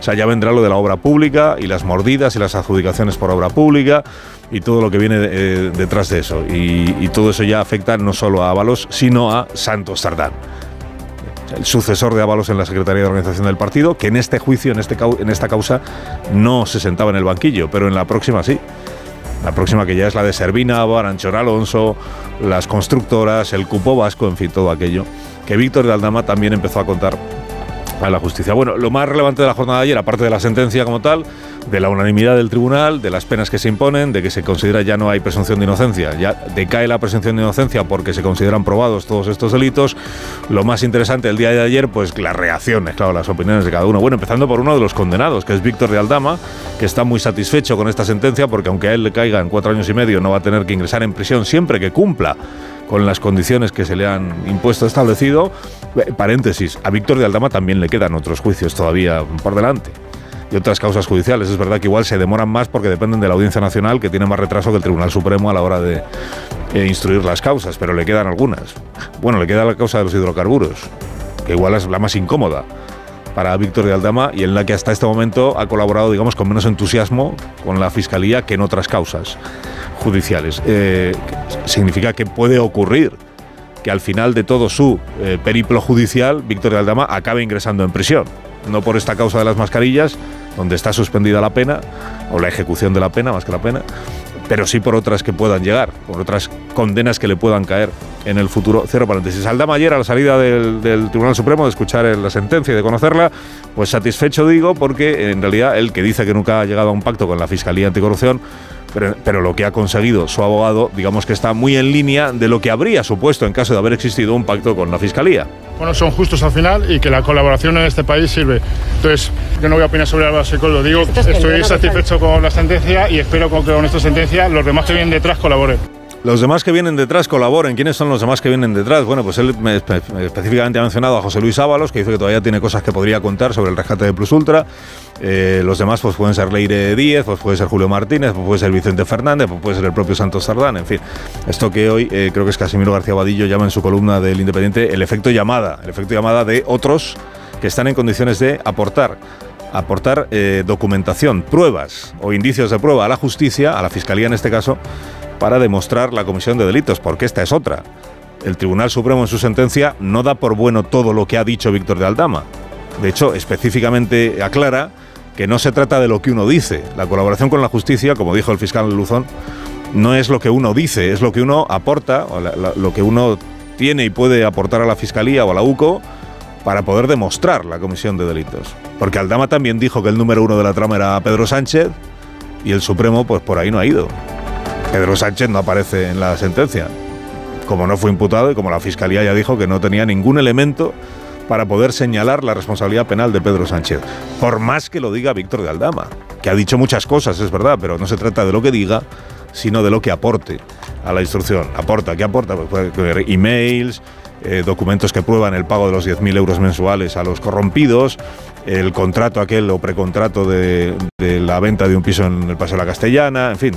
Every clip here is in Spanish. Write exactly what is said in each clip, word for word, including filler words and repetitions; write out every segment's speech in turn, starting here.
sea, ya vendrá lo de la obra pública y las mordidas y las adjudicaciones por obra pública y todo lo que viene eh, detrás de eso. Y, y todo eso ya afecta no solo a Ábalos, sino a Santos Cerdán, el sucesor de Ábalos en la Secretaría de Organización del partido, que en este juicio, en, este, en esta causa, no se sentaba en el banquillo, pero en la próxima sí. La próxima, que ya es la de Servina, Aranchor Alonso, las constructoras, el cupo vasco, en fin, todo aquello que Víctor de Aldama también empezó a contar a la justicia. Bueno, lo más relevante de la jornada de ayer, aparte de la sentencia como tal, de la unanimidad del tribunal, de las penas que se imponen, de que se considera ya no hay presunción de inocencia, ya decae la presunción de inocencia porque se consideran probados todos estos delitos. Lo más interesante del día de ayer, pues las reacciones, claro, las opiniones de cada uno. Bueno, empezando por uno de los condenados, que es Víctor de Aldama, que está muy satisfecho con esta sentencia porque aunque a él le caigan cuatro años y medio, no va a tener que ingresar en prisión siempre que cumpla con las condiciones que se le han impuesto establecido. Paréntesis, a Víctor de Aldama también le quedan otros juicios todavía por delante y otras causas judiciales. Es verdad que igual se demoran más porque dependen de la Audiencia Nacional, que tiene más retraso que el Tribunal Supremo a la hora de eh, instruir las causas, pero le quedan algunas. Bueno, le queda la causa de los hidrocarburos, que igual es la más incómoda para Víctor de Aldama y en la que hasta este momento ha colaborado, digamos, con menos entusiasmo con la Fiscalía que en otras causas judiciales. Eh, significa que puede ocurrir que al final de todo su eh, periplo judicial, Víctor de Aldama acabe ingresando en prisión. No por esta causa de las mascarillas, donde está suspendida la pena, o la ejecución de la pena, más que la pena, pero sí por otras que puedan llegar, por otras condenas que le puedan caer en el futuro. Cierro paréntesis. Aldama ayer, a la salida del, del Tribunal Supremo, de escuchar la sentencia y de conocerla, pues satisfecho, digo, porque en realidad él, que dice que nunca ha llegado a un pacto con la Fiscalía Anticorrupción, Pero, pero lo que ha conseguido su abogado, digamos que está muy en línea de lo que habría supuesto en caso de haber existido un pacto con la Fiscalía. Bueno, son justos al final y que la colaboración en este país sirve. Entonces, yo no voy a opinar sobre Álvaro Secol, lo digo, estoy satisfecho con la sentencia y espero que con esta sentencia los demás que vienen detrás colaboren. Los demás que vienen detrás colaboren. ¿Quiénes son los demás que vienen detrás? Bueno, pues él me, espe, específicamente ha mencionado a José Luis Ábalos, que dice que todavía tiene cosas que podría contar sobre el rescate de Plus Ultra. Eh, los demás pues pueden ser Leire Díez, pues puede ser Julio Martínez, pues puede ser Vicente Fernández, pues puede ser el propio Santos Cerdán, en fin. Esto que hoy eh, creo que es Casimiro García Vadillo llama en su columna del Independiente el efecto llamada, el efecto llamada de otros que están en condiciones de aportar aportar eh, documentación, pruebas o indicios de prueba a la justicia, a la Fiscalía en este caso, para demostrar la comisión de delitos, porque esta es otra. El Tribunal Supremo en su sentencia no da por bueno todo lo que ha dicho Víctor de Aldama. De hecho, específicamente aclara que no se trata de lo que uno dice. La colaboración con la justicia, como dijo el fiscal Luzón, no es lo que uno dice, es lo que uno aporta, o la, la, lo que uno tiene y puede aportar a la Fiscalía o a la U C O para poder demostrar la comisión de delitos. Porque Aldama también dijo que el número uno de la trama era Pedro Sánchez y el Supremo pues por ahí no ha ido. Pedro Sánchez no aparece en la sentencia, como no fue imputado y como la Fiscalía ya dijo que no tenía ningún elemento para poder señalar la responsabilidad penal de Pedro Sánchez. Por más que lo diga Víctor de Aldama, que ha dicho muchas cosas, es verdad, pero no se trata de lo que diga, sino de lo que aporte a la instrucción. ¿Aporta? ¿Qué aporta? Pues puede haber emails, eh, documentos que prueban el pago de los diez mil euros mensuales a los corrompidos, el contrato aquel o precontrato de, de la venta de un piso en el Paseo de la Castellana, en fin.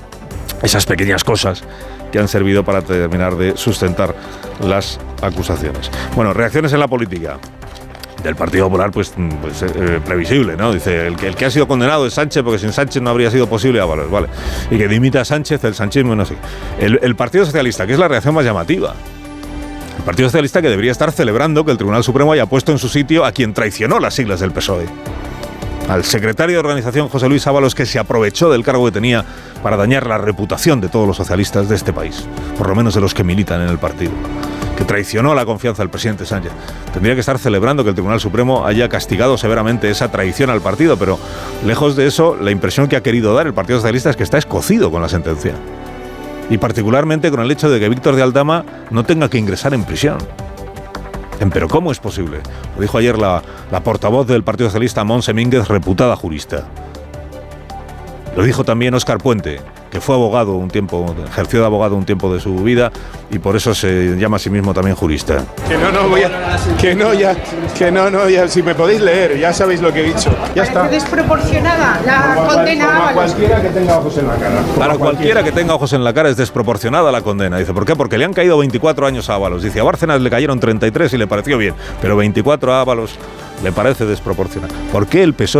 Esas pequeñas cosas que han servido para terminar de sustentar las acusaciones. Bueno, reacciones en la política del Partido Popular, pues, pues eh, previsible, ¿no? Dice, el que, el que ha sido condenado es Sánchez, porque sin Sánchez no habría sido posible Ábalos, vale. Y que dimita a Sánchez, el sanchismo, no sé. El, el Partido Socialista, que es la reacción más llamativa. El Partido Socialista, que debería estar celebrando que el Tribunal Supremo haya puesto en su sitio a quien traicionó las siglas del P S O E. Al secretario de organización José Luis Ábalos, que se aprovechó del cargo que tenía para dañar la reputación de todos los socialistas de este país, por lo menos de los que militan en el partido, que traicionó la confianza del presidente Sánchez. Tendría que estar celebrando que el Tribunal Supremo haya castigado severamente esa traición al partido, pero lejos de eso, la impresión que ha querido dar el Partido Socialista es que está escocido con la sentencia, y particularmente con el hecho de que Víctor de Aldama no tenga que ingresar en prisión. Pero ¿cómo es posible? Lo dijo ayer la, la portavoz del Partido Socialista, Montse Mínguez, reputada jurista. Lo dijo también Óscar Puente, que fue abogado un tiempo, ejerció de abogado un tiempo de su vida y por eso se llama a sí mismo también jurista. Que no, no, voy a, que no, ya, que no, no, ya, si me podéis leer, ya sabéis lo que he dicho. Ya está. ¿Es desproporcionada la Para condena a Ábalos? cualquiera que tenga ojos en la cara. Para cualquiera que tenga ojos en la cara es desproporcionada la condena. Dice, ¿por qué? Porque le han caído veinticuatro años a Ábalos. Dice, a Bárcenas le cayeron treinta y tres y le pareció bien, pero veinticuatro a Ábalos le parece desproporcionado. ¿Por qué el P S O E